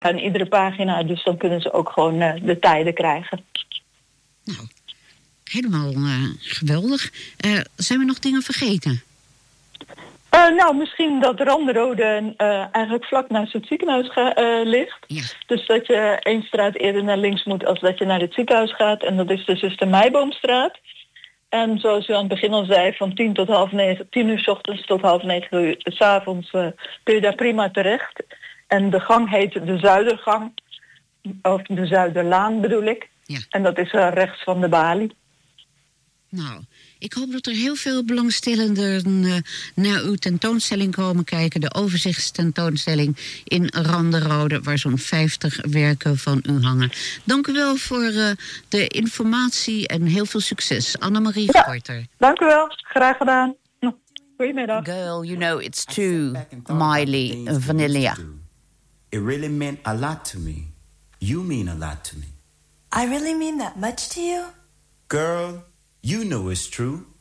aan iedere pagina. Dus dan kunnen ze ook gewoon de tijden krijgen. Nou, helemaal geweldig. Zijn we nog dingen vergeten? Nou, misschien dat Randerode eigenlijk vlak naast het ziekenhuis ligt. Ja. Dus dat je 1 straat eerder naar links moet als dat je naar het ziekenhuis gaat. En dat is de Zuster Meiboomstraat. En zoals u aan het begin al zei, van 10 uur 's ochtends tot 8:30 's avonds kun je daar prima terecht. En de gang heet de Zuidergang, of de Zuiderlaan bedoel ik. Ja. En dat is rechts van de balie. Nou, ik hoop dat er heel veel belangstellenden naar uw tentoonstelling komen kijken. De overzichtstentoonstelling in Randerode, waar zo'n 50 werken van u hangen. Dank u wel voor de informatie en heel veel succes. Annemarie Gorter. Dank u wel. Graag gedaan. Goedemiddag. Girl, you know it's true. Miley Vanillia. It really meant a lot to me. You mean a lot to me. I really mean that much to you? Girl, you know it's true.